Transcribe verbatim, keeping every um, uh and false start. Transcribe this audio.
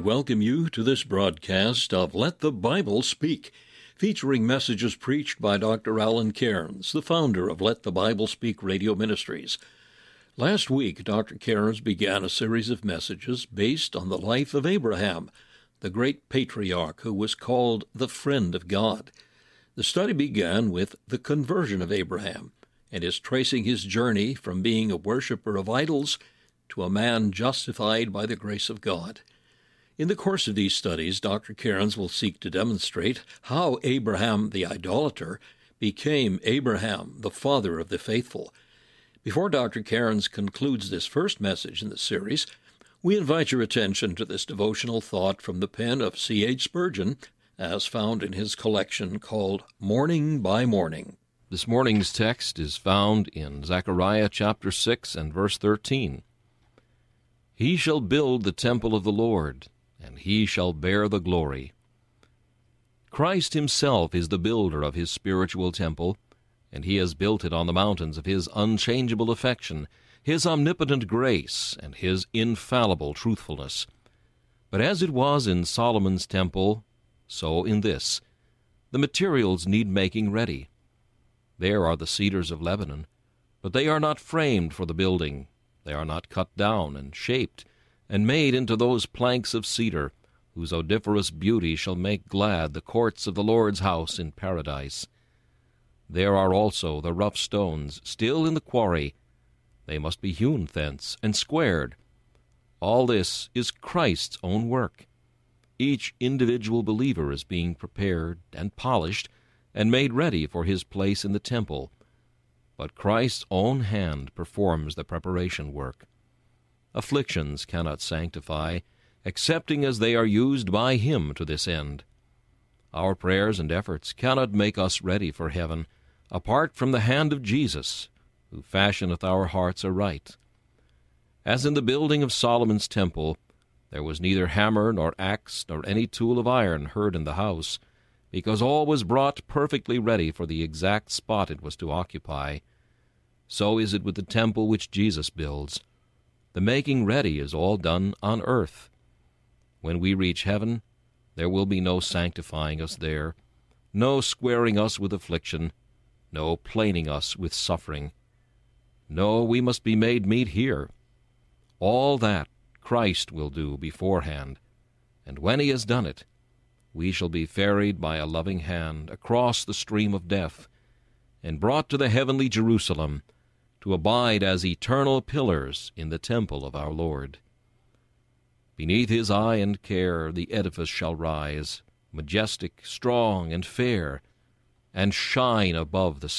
welcome you to this broadcast of Let the Bible Speak, featuring messages preached by Doctor Alan Cairns, the founder of Let the Bible Speak Radio Ministries. Last week, Doctor Cairns began a series of messages based on the life of Abraham, the great patriarch who was called the friend of God. The study began with the conversion of Abraham and is tracing his journey from being a worshiper of idols to a man justified by the grace of God. In the course of these studies, Doctor Cairns will seek to demonstrate how Abraham the idolater became Abraham, the father of the faithful. Before Doctor Cairns concludes this first message in the series, we invite your attention to this devotional thought from the pen of C H Spurgeon, as found in his collection called Morning by Morning. This morning's text is found in Zechariah chapter six and verse thirteen. He shall build the temple of the Lord, and he shall bear the glory. Christ himself is the builder of his spiritual temple, and he has built it on the mountains of his unchangeable affection, his omnipotent grace, and his infallible truthfulness. But as it was in Solomon's temple, so in this, the materials need making ready. There are the cedars of Lebanon, but they are not framed for the building. They are not cut down and shaped and made into those planks of cedar, whose odoriferous beauty shall make glad the courts of the Lord's house in paradise. There are also the rough stones still in the quarry. They must be hewn thence and squared. All this is Christ's own work. Each individual believer is being prepared and polished and made ready for his place in the temple. But Christ's own hand performs the preparation work. Afflictions cannot sanctify, excepting as they are used by him to this end. Our prayers and efforts cannot make us ready for heaven, apart from the hand of Jesus, who fashioneth our hearts aright. As in the building of Solomon's temple, there was neither hammer nor axe nor any tool of iron heard in the house, because all was brought perfectly ready for the exact spot it was to occupy. So is it with the temple which Jesus builds. The making ready is all done on earth. When we reach heaven, there will be no sanctifying us there, no squaring us with affliction, no planing us with suffering. No, we must be made meet here. All that Christ will do beforehand, and when he has done it, we shall be ferried by a loving hand across the stream of death, and brought to the heavenly Jerusalem, to abide as eternal pillars in the temple of our Lord. Beneath his eye and care the edifice shall rise, majestic, strong, and fair, and shine above the